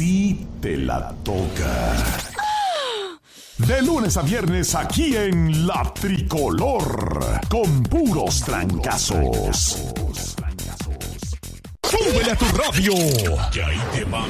sí te la toca. De lunes a viernes aquí en La Tricolor, con puros trancazos. ¡Súbele a tu radio! Que ahí te va